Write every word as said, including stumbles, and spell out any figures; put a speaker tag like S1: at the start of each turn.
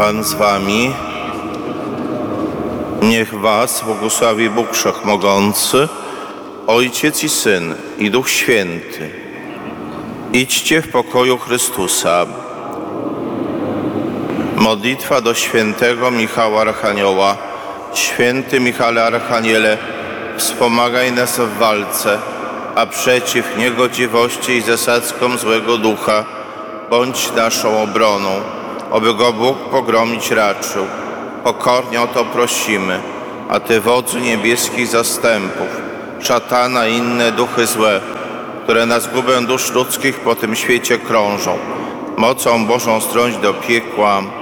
S1: Pan z wami. Niech was błogosławi Bóg Wszechmogący, Ojciec i Syn, i Duch Święty. Idźcie w pokoju Chrystusa. Modlitwa do świętego Michała Archanioła. Święty Michale Archaniele, wspomagaj nas w walce, a przeciw niegodziwości i zasadzkom złego ducha bądź naszą obroną, oby go Bóg pogromić raczył. Pokornie o to prosimy, a Ty, wodzu niebieskich zastępów, szatana i inne duchy złe, które na zgubę dusz ludzkich po tym świecie krążą, mocą Bożą strąć do piekła.